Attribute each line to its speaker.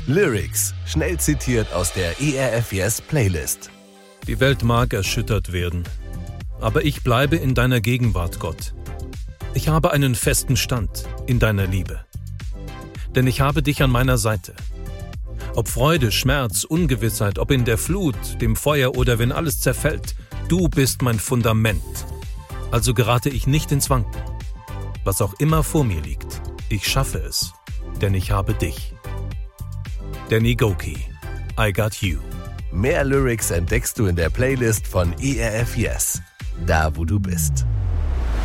Speaker 1: Lyrics, schnell zitiert aus der ERF Yes Playlist.
Speaker 2: Die Welt mag erschüttert werden, aber ich bleibe in deiner Gegenwart, Gott. Ich habe einen festen Stand in deiner Liebe, denn ich habe dich an meiner Seite. Ob Freude, Schmerz, Ungewissheit, ob in der Flut, dem Feuer oder wenn alles zerfällt, du bist mein Fundament. Also gerate ich nicht ins Wanken. Was auch immer vor mir liegt, ich schaffe es, denn ich habe dich. Danny Gokey, I Got You.
Speaker 1: Mehr Lyrics entdeckst du in der Playlist von ERF Yes, da wo du bist.